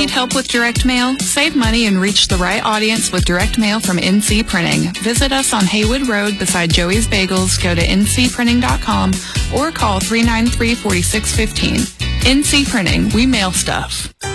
Need help with direct mail? Save money and reach the right audience with direct mail from NC Printing. Visit us on Haywood Road beside Joey's Bagels. Go to ncprinting.com or call 393-4615. NC Printing. We mail stuff.